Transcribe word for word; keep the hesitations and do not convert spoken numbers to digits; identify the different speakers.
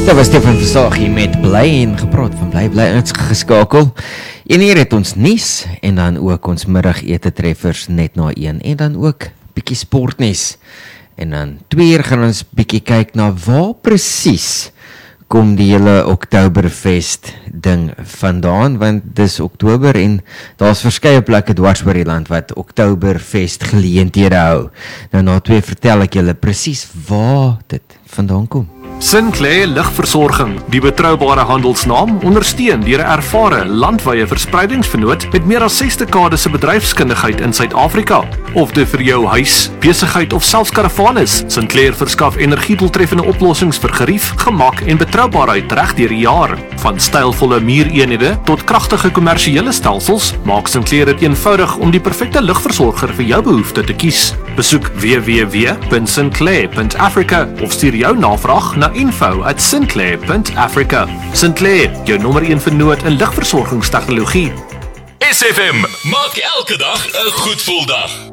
Speaker 1: Dit was Stefan Versagie met Bly en gepraat van Bly, Bly ingeskakel. En hier het ons nuus en dan ook ons middagete treffers net na een en dan ook bietjie sportnuus. En dan twee uur gaan ons bietjie kyk na waar presies kom die hele Oktoberfest ding vandaan, want dis Oktober en daar's verskeie plekke dwars oor die land wat Oktoberfest geleenthede hou. Nou na twee vertel ek julle presies waar dit vandaan kom.
Speaker 2: Sinclair Lugversorging, die betroubare handelsnaam, ondersteun deur 'n ervare landwyse verspreidingsvernoot met meer as ses dekades se bedryfskundigheid in Suid-Afrika. Of dit vir jou huis, besigheid of selfs karavaan is, Sinclair verskaf energiedoeltreffende oplossings vir gerief, gemak en betroubaarheid reg deur die jaar. Van stylvolle muureenhede tot kragtige kommersiële stelsels, maak Sinclair dit eenvoudig om die perfekte lugversorger vir jou behoefte te kies. Besoek w w w punt sinclair punt africa of stuur jou navraag na info at sinclair punt africa. Sinclair, jou nommer een vernoot in lugversorgingstegnologie.
Speaker 3: S F M, maak elke dag 'n goed gevoel dag.